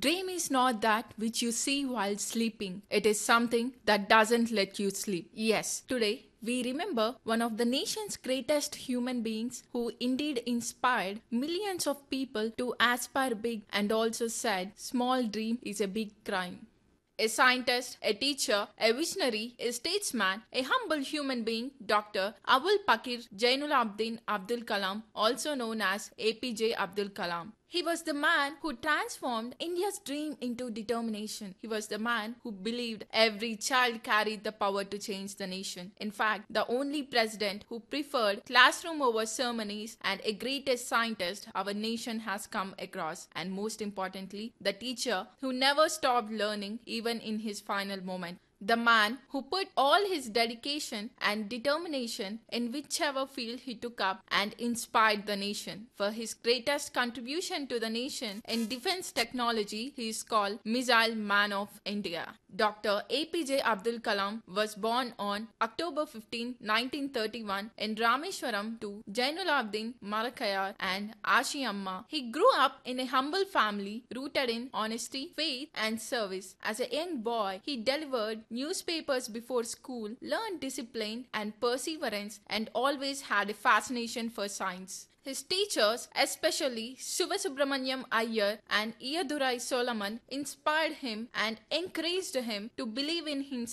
Dream is not that which you see while sleeping. It is something that doesn't let you sleep. Yes, today we remember one of the nation's greatest human beings who indeed inspired millions of people to aspire big and also said small dream is a big crime. A scientist, a teacher, a visionary, a statesman, a humble human being, Dr. Abul Pakir Jainuddin Abdul Kalam, also known as APJ Abdul Kalam. He was the man who transformed India's dream into determination. He was the man who believed every child carried the power to change the nation. In fact, the only president who preferred classroom over ceremonies and a greatest scientist our nation has come across. And most importantly, the teacher who never stopped learning even in his final moment. The man who put all his dedication and determination in whichever field he took up and inspired the nation. For his greatest contribution to the nation in defense technology, he is called Missile Man of India. Dr. APJ Abdul Kalam was born on October 15, 1931 in Rameswaram to Jainuddin Malakayar and Ashi Amma. He grew up in a humble family rooted in honesty, faith and service. As a young boy, he delivered newspapers before school, learned discipline and perseverance, and always had a fascination for science. His teachers, especially Shivasubramaniam Iyer and Iyadurai Solomon, inspired him and encouraged him to believe in himself